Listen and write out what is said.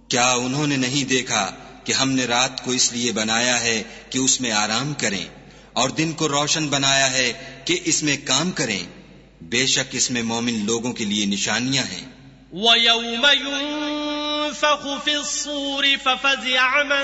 क्या उन्होंने नहीं देखा कि हमने रात को इसलिए बनाया है कि उसमें आराम करें और दिन को रोशन बनाया है कि इसमें काम करें? बेशक इसमें मोमिन लोगों के लिए निशानियां हैं। وَيَوْمَ يُنفَخُ فِي الصُّورِ فَفَزِعَ مَن